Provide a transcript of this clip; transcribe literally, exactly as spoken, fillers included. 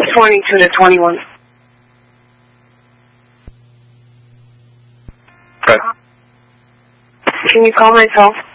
twenty-two to twenty-one. Okay. Can you call myself?